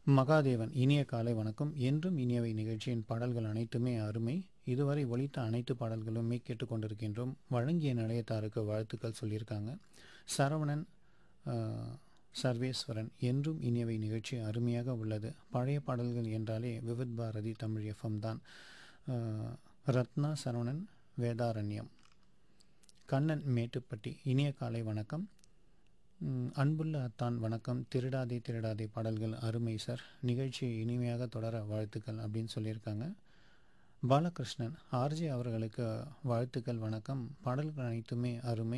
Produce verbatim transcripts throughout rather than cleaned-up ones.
மகாதேவன் இனிய காலை வணக்கம். என்றும் இனியவை நிகழ்ச்சியின் பாடல்கள் அனைத்துமே அருமை. இதுவரை ஒலித்த அனைத்து பாடல்களுமே கேட்டுக்கொண்டிருக்கின்றோம். வழங்கிய நிலையத்தாருக்கு வாழ்த்துக்கள் சொல்லியிருக்காங்க. சரவணன் ஆ, சர்வேஸ்வரன் என்றும் இனியவை நிகழ்ச்சி அருமையாக உள்ளது. பழைய பாடல்கள் என்றாலே விவித் பாரதி தமிழ் எஃப்எம் தான். ஆ, ரத்னா சரவணன் வேதாரண்யம். கண்ணன் மேட்டுப்பட்டி இனிய காலை வணக்கம். ம், அன்புள்ள அத்தான் வணக்கம். திருடாதே திருடாதே பாடல்கள் அருமை சார். நிகழ்ச்சி இனிமையாக தொடர வாழ்த்துக்கள் அப்படின்னு சொல்லியிருக்காங்க. பாலகிருஷ்ணன் ஆர்ஜே அவர்களுக்கு வாழ்த்துக்கள் வணக்கம். பாடல்கள் அனைத்துமே அருமை.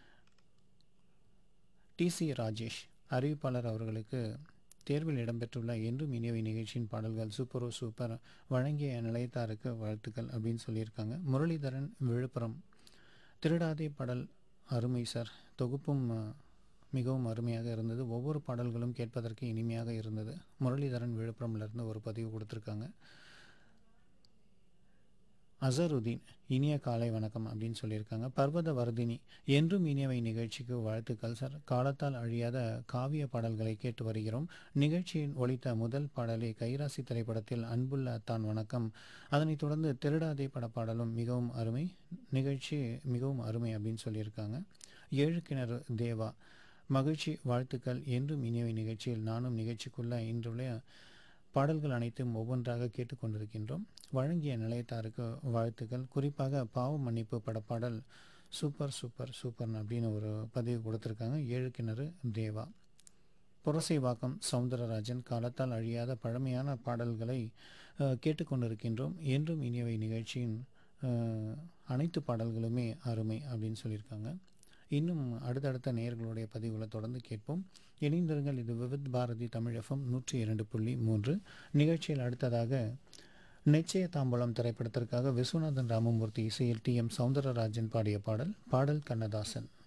டிசி ராஜேஷ் அறிவிப்பாளர் அவர்களுக்கு தேர்வில் இடம்பெற்றுள்ள என்றும் இனியவை நிகழ்ச்சியின் பாடல்கள் சூப்பரோ சூப்பர். வழங்கிய நிலையத்தாருக்கு வாழ்த்துக்கள் அப்படின்னு சொல்லியிருக்காங்க. முரளிதரன் விழுப்புரம் திருடாதே பாடல் அருமை சார். தொகுப்பும் அஹ், மிகவும் அருமையாக இருந்தது. ஒவ்வொரு பாடல்களும் கேட்பதற்கு இனிமையாக இருந்தது. முரளிதரன் விழுப்புரம்லேருந்து ஒரு பதிவு கொடுத்துருக்காங்க. அசருதீன் இனிய காலை வணக்கம் அப்படின்னு சொல்லியிருக்காங்க. பர்வத வர்தினி என்றும் இனியவை நிகழ்ச்சிக்கு வாழ்த்துக்கள் சார். காலத்தால் அழியாத காவிய பாடல்களை கேட்டு வருகிறோம். நிகழ்ச்சியின் ஒலித்த முதல் பாடலே கைராசி திரைப்படத்தில் அன்புள்ள அத்தான் வணக்கம். அதனைத் தொடர்ந்து திருடாதே படப்பாடலும் மிகவும் அருமை. நிகழ்ச்சி மிகவும் அருமை அப்படின்னு சொல்லியிருக்காங்க. ஏழு கிணறு தேவா மகிழ்ச்சி வாழ்த்துக்கள். என்றும் இனியவை நிகழ்ச்சியில் நானும் நிகழ்ச்சிக்குள்ள இன்றுள்ள பாடல்கள் அனைத்தும் ஒவ்வொன்றாக கேட்டுக்கொண்டிருக்கின்றோம். வழங்கிய நிலையத்தாருக்கு வாழ்த்துக்கள். குறிப்பாக பாவ மன்னிப்பு படப்பாடல் சூப்பர் சூப்பர் சூப்பர் அப்படின்னு ஒரு பதிவு கொடுத்துருக்காங்க. ஏழு கிணறு தேவா. புரசைவாக்கம் சவுந்தரராஜன் காலத்தால் அழியாத பழமையான பாடல்களை அஹ், கேட்டுக்கொண்டிருக்கின்றோம். என்றும் இனியவை நிகழ்ச்சியின் அஹ், அனைத்து பாடல்களுமே அருமை அப்படின்னு சொல்லியிருக்காங்க. இன்னும் அடுத்தடுத்த நேயர்களுடைய பதிவுகளை தொடர்ந்து கேட்போம். இணைந்திருங்கள். இது விவித் பாரதி தமிழ் எஃப்எம் நூற்றி இரண்டு புள்ளி மூன்று. நிகழ்ச்சியில் அடுத்ததாக நிச்சய தாம்பலம் திரைப்படத்திற்காக விஸ்வநாதன் ராமமூர்த்தி இசையில் டி எம் சவுந்தரராஜன் பாடிய பாடல் பாடல் கண்ணதாசன்.